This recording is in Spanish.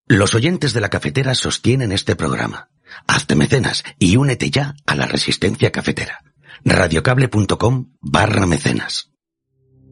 Los oyentes de La Cafetera sostienen este programa. Hazte mecenas y únete ya a la resistencia cafetera. Radiocable.com/mecenas.